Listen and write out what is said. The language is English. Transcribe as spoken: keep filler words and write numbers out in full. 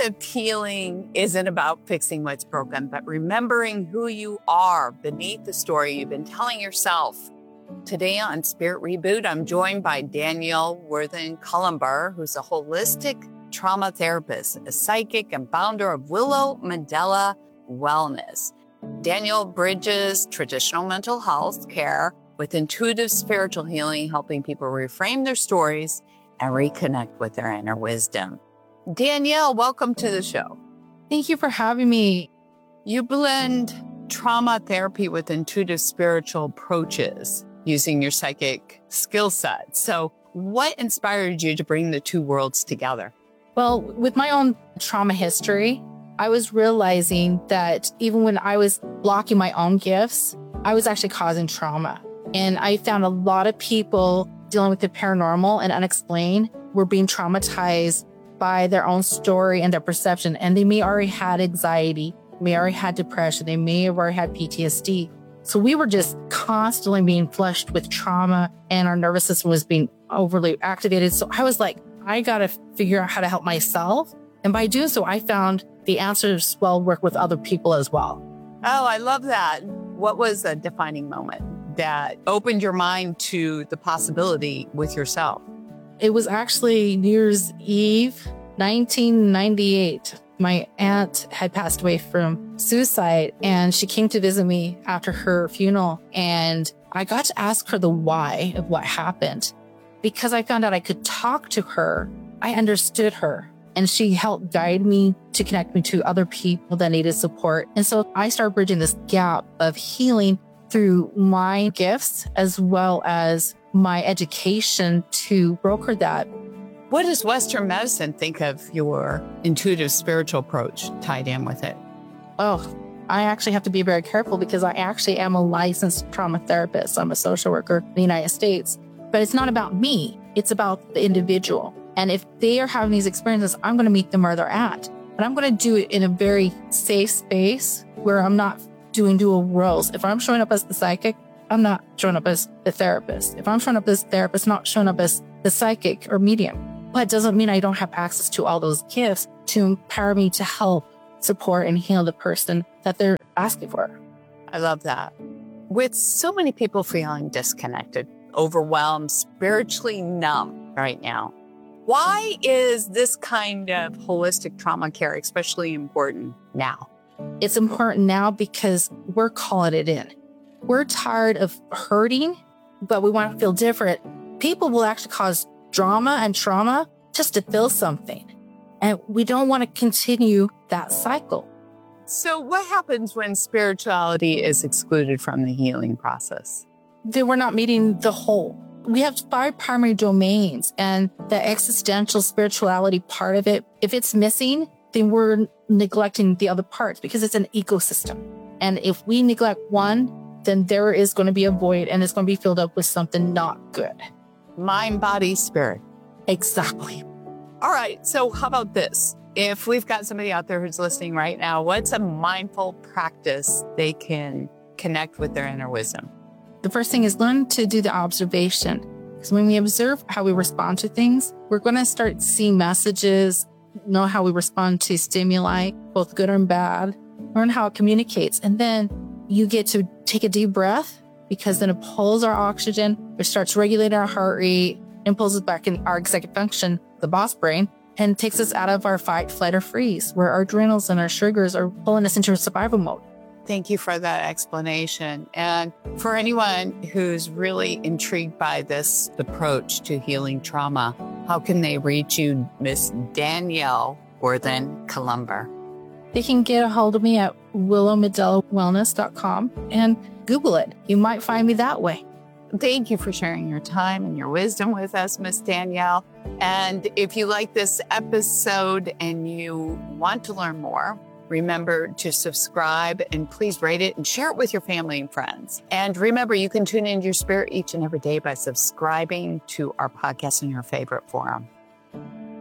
Restorative healing isn't about fixing what's broken, but remembering who you are beneath the story you've been telling yourself. Today on Spirit Reboot, I'm joined by Danielle Worthen-Cullenber, who's a holistic trauma therapist, a psychic, and founder of Willow Mandela Wellness. Danielle bridges traditional mental health care with intuitive spiritual healing, helping people reframe their stories and reconnect with their inner wisdom. Danielle, welcome to the show. Thank you for having me. You blend trauma therapy with intuitive spiritual approaches using your psychic skill set. So what inspired you to bring the two worlds together? Well, with my own trauma history, I was realizing that even when I was blocking my own gifts, I was actually causing trauma. And I found a lot of people dealing with the paranormal and unexplained were being traumatized by their own story and their perception. And they may already had anxiety, may already had depression, they may have already had P T S D. So we were just constantly being flushed with trauma and our nervous system was being overly activated. So I was like, I got to figure out how to help myself. And by doing so, I found the answers well work with other people as well. Oh, I love that. What was a defining moment that opened your mind to the possibility with yourself? It was actually New Year's Eve, nineteen ninety-eight. My aunt had passed away from suicide and she came to visit me after her funeral. And I got to ask her the why of what happened. Because I found out I could talk to her, I understood her. And she helped guide me to connect me to other people that needed support. And so I started bridging this gap of healing through my gifts as well as my education to broker that. What does Western medicine think of your intuitive spiritual approach tied in with it? Oh, I actually have to be very careful because I actually am a licensed trauma therapist. I'm a social worker in the United States. But it's not about me. It's about the individual. And if they are having these experiences, I'm going to meet them where they're at. But I'm going to do it in a very safe space where I'm not doing dual roles. If I'm showing up as the psychic, I'm not showing up as the therapist. If I'm showing up as therapist, not showing up as the psychic or medium. But it doesn't mean I don't have access to all those gifts to empower me to help, support, and heal the person that they're asking for. I love that. With so many people feeling disconnected, overwhelmed, spiritually numb right now, why is this kind of holistic trauma care especially important now? It's important now because we're calling it in. We're tired of hurting, but we want to feel different. People will actually cause drama and trauma just to feel something. And we don't want to continue that cycle. So what happens when spirituality is excluded from the healing process? Then we're not meeting the whole. We have five primary domains, and the existential spirituality part of it, if it's missing, then we're neglecting the other parts because it's an ecosystem. And if we neglect one, then there is going to be a void and it's going to be filled up with something not good. Mind, body, spirit. Exactly. All right. So how about this? If we've got somebody out there who's listening right now, what's a mindful practice they can connect with their inner wisdom? The first thing is learn to do the observation. Because when we observe how we respond to things, we're going to start seeing messages, know how we respond to stimuli, both good and bad, learn how it communicates. And then you get to take a deep breath because then it pulls our oxygen, it starts regulating our heart rate, and pulls us back in our executive function, the boss brain, and takes us out of our fight, flight, or freeze, where our adrenals and our sugars are pulling us into a survival mode. Thank you for that explanation. And for anyone who's really intrigued by this approach to healing trauma, how can they reach you, Miss Danielle Worthen-Cullenber? They can get a hold of me at willow mandela wellness dot com and Google it. You might find me that way. Thank you for sharing your time and your wisdom with us, Miss Danielle. And if you like this episode and you want to learn more, remember to subscribe and please rate it and share it with your family and friends. And remember, you can tune into your spirit each and every day by subscribing to our podcast in your favorite forum.